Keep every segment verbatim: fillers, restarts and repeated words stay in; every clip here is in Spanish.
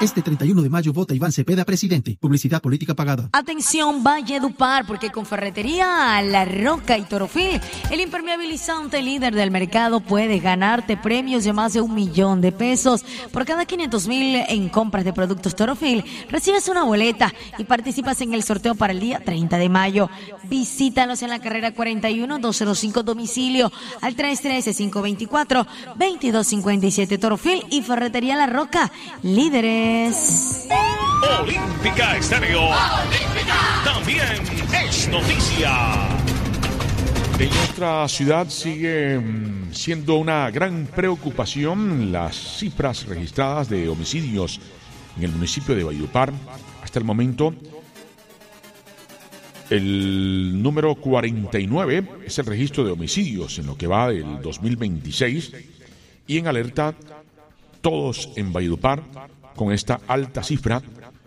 Este treinta y uno de mayo vota Iván Cepeda presidente. Publicidad política pagada. Atención Valledupar, porque con Ferretería La Roca y Torofil, el impermeabilizante líder del mercado, puedes ganarte premios de más de un millón de pesos. Por cada quinientos mil en compras de productos Torofil, recibes una boleta y participas en el sorteo para el día treinta de mayo. Visítalos en la carrera cuarenta y uno, doscientos cinco domicilio al tres uno tres, cinco dos cuatro, dos dos cinco siete. Torofil y Ferretería La Roca, líderes. Olímpica Estéreo. Olímpica. También es noticia. En nuestra ciudad sigue siendo una gran preocupación las cifras registradas de homicidios en el municipio de Valledupar. Hasta el momento, el número cuarenta y nueve es el registro de homicidios en lo que va del dos mil veintiséis, y en alerta todos en Valledupar con esta alta cifra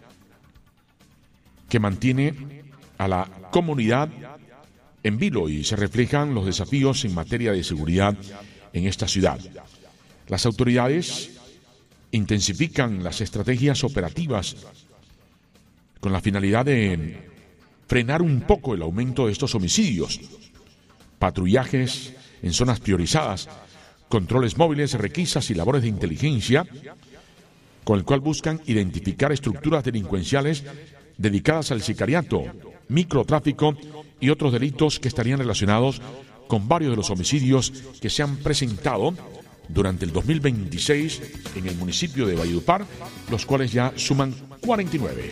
que mantiene a la comunidad en vilo, y se reflejan los desafíos en materia de seguridad en esta ciudad. Las autoridades intensifican las estrategias operativas con la finalidad de frenar un poco el aumento de estos homicidios. Patrullajes en zonas priorizadas, controles móviles, requisas y labores de inteligencia, con el cual buscan identificar estructuras delincuenciales dedicadas al sicariato, microtráfico y otros delitos que estarían relacionados con varios de los homicidios que se han presentado durante el dos mil veintiséis en el municipio de Valledupar, los cuales ya suman cuarenta y nueve.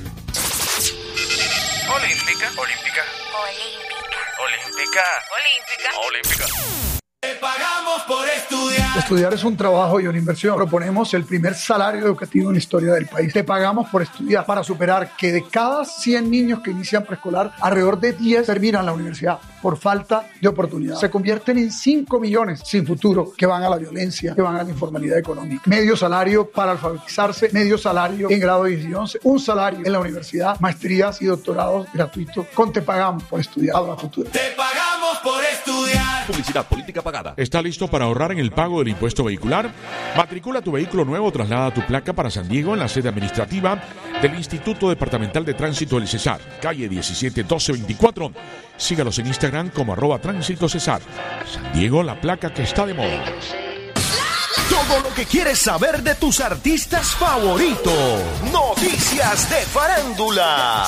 Olímpica, olímpica, olímpica, olímpica, olímpica, olímpica. Te pagamos por estudiar. Estudiar es un trabajo y una inversión. Proponemos el primer salario educativo en la historia del país. Te pagamos por estudiar, para superar que de cada cien niños que inician preescolar, alrededor de diez terminan la universidad por falta de oportunidad. Se convierten en cinco millones sin futuro que van a la violencia, que van a la informalidad económica. Medio salario para alfabetizarse, medio salario en grado diez y once, un salario en la universidad, maestrías y doctorados gratuitos. Con Te pagamos por estudiar a futuro. Te pagamos por estudiar. Publicidad política pagada. ¿Está listo para ahorrar en el pago del impuesto vehicular? Matricula tu vehículo nuevo, traslada tu placa para San Diego en la sede administrativa del Instituto Departamental de Tránsito del Cesar, calle diecisiete doce veinticuatro. Sígalos en Instagram como arroba Tránsito Cesar. San Diego, la placa que está de moda. Todo lo que quieres saber de tus artistas favoritos. Noticias de farándula.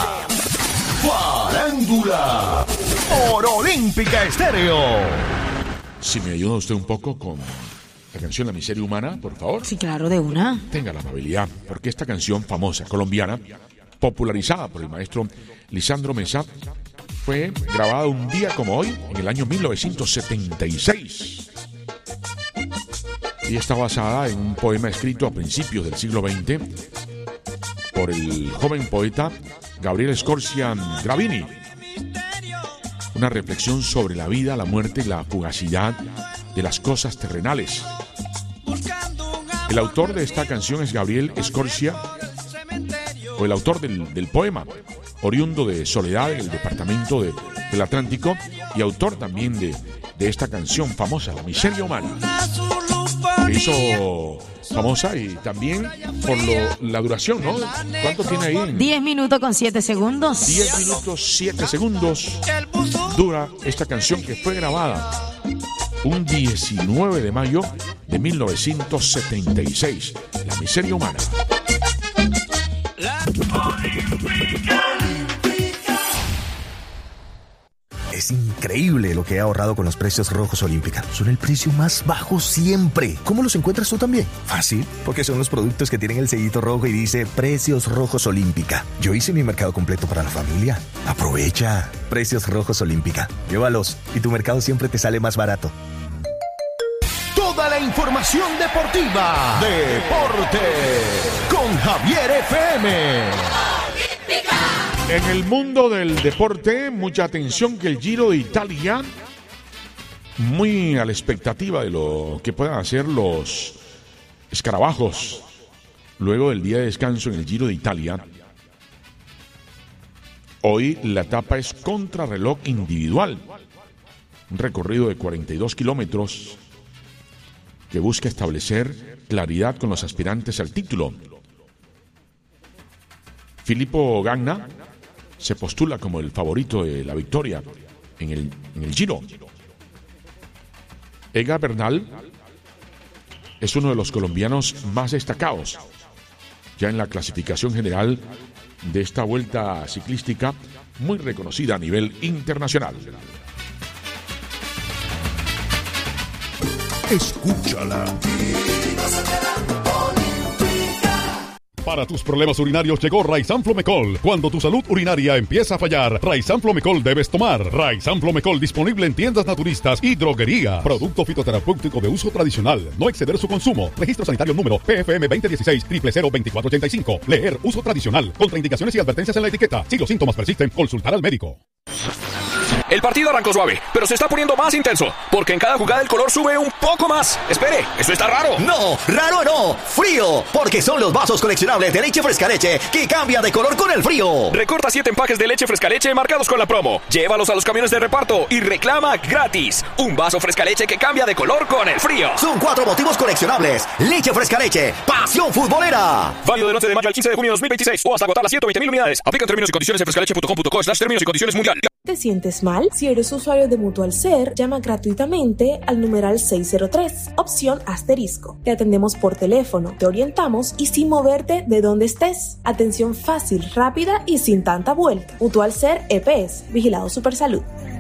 Farándula. Por Olímpica Estéreo. Si me ayuda usted un poco con la canción La Miseria Humana, por favor. Sí, claro, de una. Tenga la amabilidad, porque esta canción famosa colombiana, popularizada por el maestro Lisandro Mesa, fue grabada un día como hoy, en el año mil novecientos setenta y seis. Y está basada en un poema escrito a principios del siglo veinte por el joven poeta Gabriel Scorsia Gravini. Una reflexión sobre la vida, la muerte y la fugacidad de las cosas terrenales. El autor de esta canción es Gabriel Scorsia, o el autor del, del poema, oriundo de Soledad, en el departamento de, del Atlántico, y autor también de, de esta canción famosa, La Miseria Humana. Se hizo famosa y también por lo, la duración, ¿no? ¿Cuánto tiene ahí? diez minutos con siete segundos. diez minutos siete segundos dura esta canción, que fue grabada un diecinueve de mayo de mil novecientos setenta y seis. La Miseria Humana. Es increíble lo que he ahorrado con los precios rojos Olímpica. Son el precio más bajo siempre. ¿Cómo los encuentras tú también? Fácil, porque son los productos que tienen el sellito rojo y dice Precios Rojos Olímpica. Yo hice mi mercado completo para la familia. Aprovecha. Precios Rojos Olímpica. Llévalos y tu mercado siempre te sale más barato. Toda la información deportiva. Deporte con Javier F M. En el mundo del deporte, mucha atención, que el Giro de Italia, muy a la expectativa de lo que puedan hacer los escarabajos luego del día de descanso en el Giro de Italia. Hoy la etapa es contrarreloj individual, un recorrido de cuarenta y dos kilómetros que busca establecer claridad con los aspirantes al título. Filippo Ganna se postula como el favorito de la victoria en el, en el Giro. Egan Bernal es uno de los colombianos más destacados ya en la clasificación general de esta vuelta ciclística muy reconocida a nivel internacional. Escúchala. Para tus problemas urinarios llegó Raizan Flomecol. Cuando tu salud urinaria empieza a fallar, Raizan Flomecol debes tomar. Raizan Flomecol disponible en tiendas naturistas y droguerías. Producto fitoterapéutico de uso tradicional. No exceder su consumo. Registro sanitario número P F M veinte dieciséis cero cero cero veinticuatro ochenta y cinco. Leer uso tradicional. Contraindicaciones y advertencias en la etiqueta. Si los síntomas persisten, consultar al médico. El partido arrancó suave, pero se está poniendo más intenso, porque en cada jugada el color sube un poco más. Espere, ¿eso está raro? No, raro no, frío, porque son los vasos coleccionables de leche fresca leche que cambian de color con el frío. Recorta siete empaques de leche fresca leche marcados con la promo. Llévalos a los camiones de reparto y reclama gratis un vaso fresca leche que cambia de color con el frío. Son cuatro motivos coleccionables. Leche fresca leche, pasión futbolera. Válido del once de mayo al quince de junio de dos mil veintiséis o hasta agotar las ciento veinte mil unidades. Aplican términos y condiciones en frescaleche punto com punto co slash términos y condiciones mundial. ¿Te sientes mal? Si eres usuario de Mutual Ser, llama gratuitamente al numeral seis cero tres, opción asterisco. Te atendemos por teléfono, te orientamos y sin moverte de donde estés. Atención fácil, rápida y sin tanta vuelta. Mutual Ser E P S, Vigilado Supersalud.